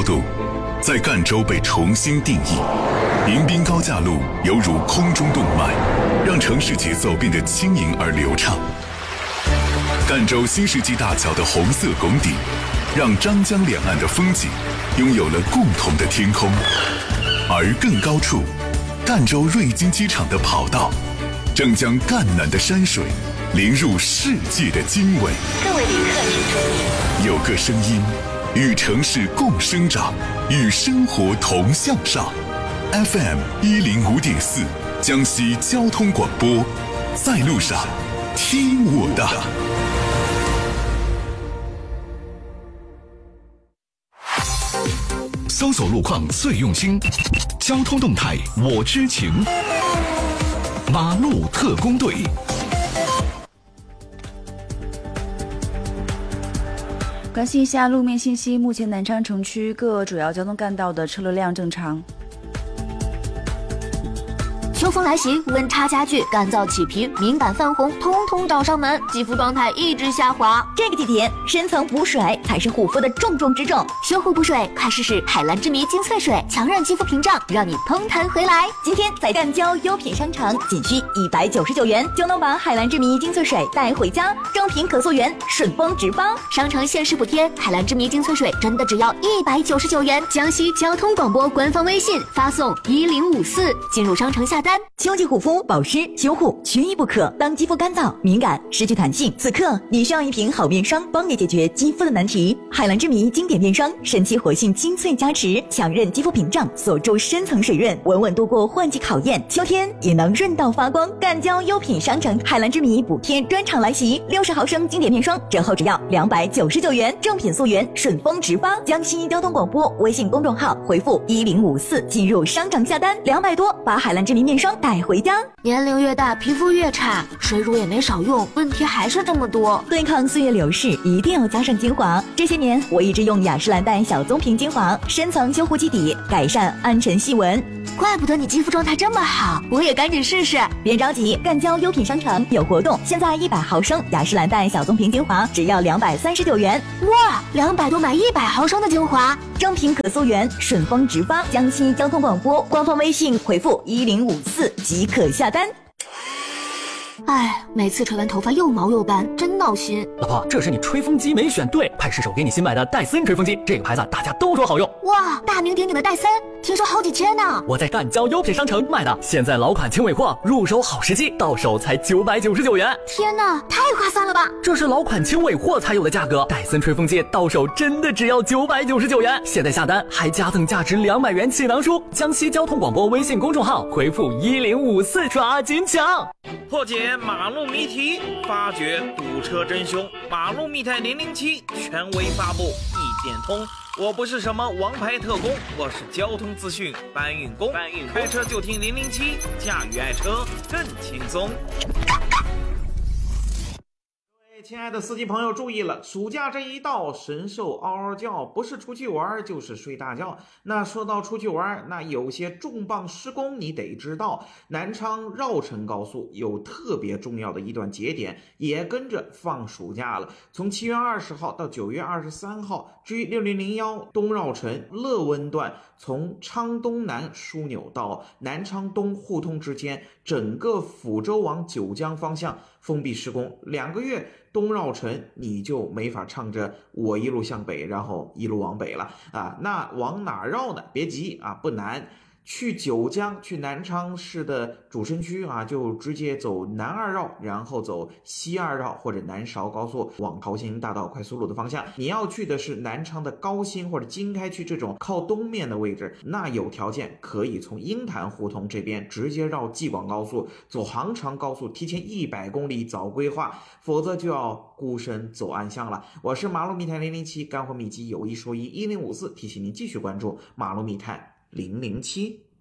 高度在赣州被重新定义。迎宾高架路犹如空中动脉，让城市节奏变得轻盈而流畅。赣州新世纪大桥的红色拱顶，让张江两岸的风景拥有了共同的天空。而更高处，赣州瑞金机场的跑道正将赣南的山水淋入世界的经纬。 各位旅客请注意， 有个声音与城市共生长，与生活同向上。FM 105.4江西交通广播，在路上听我的。搜索路况最用心，交通动态我知情。马路特工队。 关心一下路面信息，目前南昌城区各主要交通干道的车流量正常。 秋风来袭，温差加剧，干燥起皮，敏感泛红，通通找上门，肌肤状态一直下滑。 这个季节，深层补水才是护肤的重中之重。 修护补水，快试试海蓝之谜精粹水，强韧肌肤屏障，让你嘭弹回来。 今天在赣交优品商城，仅需199元就能把海蓝之谜精粹水带回家，正品可溯源，顺丰直发。 商城限时补贴，海蓝之谜精粹水真的只要199元。江西交通广播官方微信发送1054进入商城下单。 秋季护肤保湿修护缺一不可。当肌肤干燥敏感失去弹性，此刻你需要一瓶好面霜，帮你解决肌肤的难题。海蓝之谜经典面霜，神奇活性精粹加持，强韧肌肤屏障，锁住深层水润，稳稳度过换季考验，秋天也能润到发光。赣交优品商城海蓝之谜补贴专场来袭，60毫升经典面霜折后只要299元，正品溯源，顺丰直发。江西交通广播微信公众号回复1054进入商城下单，200多把海蓝之谜面霜带回家。 年龄越大，皮肤越差，水乳也没少用，问题还是这么多。 对抗岁月流逝，一定要加上精华。这些年我一直用雅诗兰黛小棕瓶精华，深层修护基底，改善暗沉细纹。 怪不得你肌肤状态这么好，我也赶紧试试。 别着急，赣交优品商城有活动，现在100毫升雅诗兰黛小棕瓶精华只要239元。 哇，200多买100毫升的精华， 正品可溯源，顺丰直发。江西交通广播官方微信回复1054即可下单。 哎，每次吹完头发又毛又斑，真闹心。 老婆，这是你吹风机没选对，派试手给你新买的戴森吹风机，这个牌子大家都说好用。 哇，大名鼎鼎的戴森，听说好几千呢。 我在赣交优品商城买的，现在老款轻尾货，入手好时机，到手才999元。 天哪，太划算了吧！ 这是老款轻尾货才有的价格，戴森吹风机到手真的只要999元。现在下单还加赠价值200元气囊书。江西交通广播微信公众号回复1054抓紧抢。 破解马路谜题，发掘堵车真凶。马路密探007权威发布，一点通。我不是什么王牌特工，我是交通资讯搬运工。开车就听007，驾驭爱车更轻松。亲爱的司机朋友注意了，暑假这一到，神兽嗷嗷叫，不是出去玩就是睡大觉。那说到出去玩，那有些重磅施工你得知道，南昌绕城高速有特别重要的一段节点也跟着放暑假了，从7月20号到9月23号，至于6001东绕城乐温段，从昌东南枢纽到南昌东互通之间，整个抚州往九江方向封闭施工2个月，东绕城你就没法唱着我一路向北，然后一路往北了啊。那往哪绕呢？别急啊，不难。去九江，去南昌市的主城区啊，就直接走南二绕，然后走西二绕或者南韶高速往桃兴大道快速路的方向。你要去的是南昌的高新或者经开区这种靠东面的位置，那有条件可以从鹰潭胡同这边直接绕济广高速，走杭长高速，提前100公里早规划，否则就要孤身走暗巷了。我是马路密探007，干货秘籍有一说一，1054提醒您继续关注马路密探007。